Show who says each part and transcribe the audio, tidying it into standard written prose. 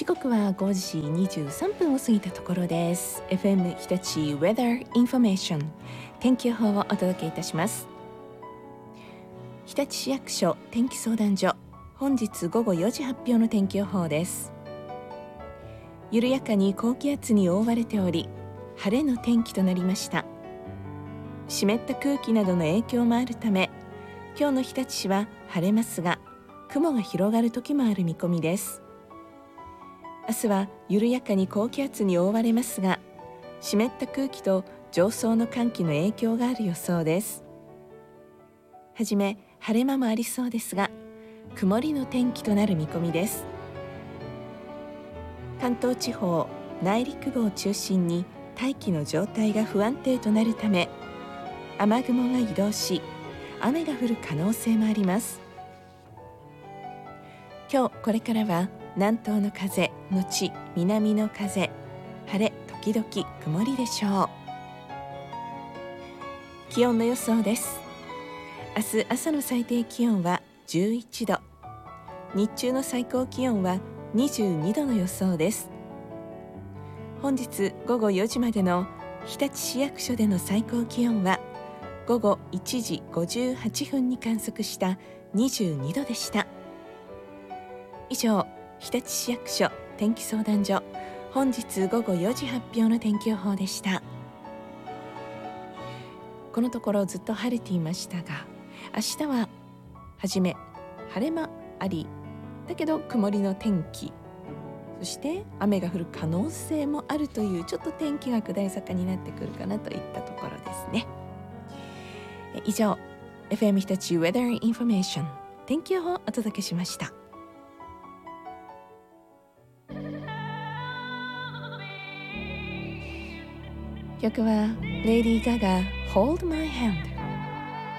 Speaker 1: 時刻は5時23分を過ぎたところです。 FM 日立 Weather Information 天気予報をお届けいたします。日立市役所天気相談所、本日午後4時発表の天気予報です。緩やかに高気圧に覆われており、晴れの天気となりました。湿った空気などの影響もあるため、今日の日立市は晴れますが、雲が広がる時もある見込みです。明日は緩やかに高気圧に覆われますが、湿った空気と上層の寒気の影響がある予想です。はじめ晴れ間もありそうですが、曇りの天気となる見込みです。関東地方内陸部を中心に大気の状態が不安定となるため、雨雲が移動し、雨が降る可能性もあります。今日これからは南東の風のち南の風、晴れ時々曇りでしょう。気温の予想です。明日朝の最低気温は11度、日中の最高気温は22度の予想です。本日午後4時までの日立市役所での最高気温は午後1時58分に観測した22度でした。以上、日立市役所天気相談所、本日午後4時発表の天気予報でした。このところずっと晴れていましたが、明日ははじめ晴れ間ありだけど曇りの天気、そして雨が降る可能性もあるという、ちょっと天気が下り坂になってくるかなといったところですね。以上、 FM 日立 Weather Information 天気予報をお届けしました。曲はレイディー・ガガ Hold My Hand。